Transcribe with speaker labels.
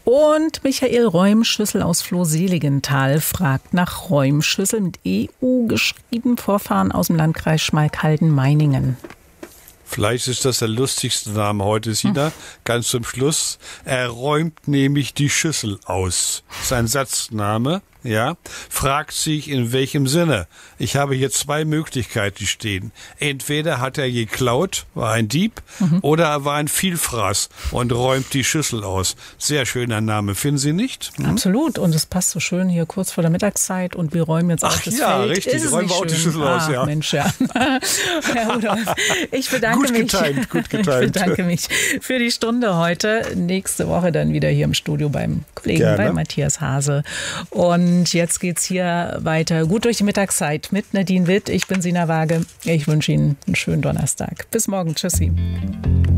Speaker 1: Und Michael Räumschüssel aus Flohseligenthal fragt nach Räumschüssel mit EU geschrieben, Vorfahren aus dem Landkreis Schmalkalden-Meiningen.
Speaker 2: Vielleicht ist das der lustigste Name heute, Sina. Ganz zum Schluss. Er räumt nämlich die Schüssel aus. Sein Satzname, ja. Fragt sich, in welchem Sinne. Ich habe hier zwei Möglichkeiten stehen. Entweder hat er geklaut, war ein Dieb, oder er war ein Vielfraß und räumt die Schüssel aus. Sehr schöner Name, finden Sie nicht?
Speaker 1: Absolut. Und es passt so schön hier kurz vor der Mittagszeit und wir räumen jetzt auch das
Speaker 2: ja,
Speaker 1: Feld.
Speaker 2: Richtig.
Speaker 1: Ist
Speaker 2: Räumen wir auch die Schüssel aus, ja.
Speaker 1: Mensch, ja. Herr Rudolph, ich bedanke mich.
Speaker 2: Gut getimt.
Speaker 1: Ich bedanke mich für die Stunde heute. Nächste Woche dann wieder hier im Studio beim Kollegen, bei Matthias Hase. Und jetzt geht's hier weiter gut durch die Mittagszeit mit Nadine Witt. Ich bin Sina Waage. Ich wünsche Ihnen einen schönen Donnerstag. Bis morgen. Tschüssi.